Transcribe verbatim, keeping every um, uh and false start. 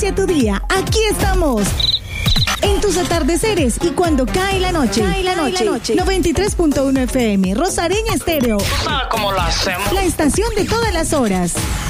inicia tu día, aquí estamos. En tus atardeceres y cuando cae la noche. Cae la noche. noche. noventa y tres punto uno F M, Rosareña Estéreo. ¿Tú sabes cómo lo hacemos? La estación de todas las horas.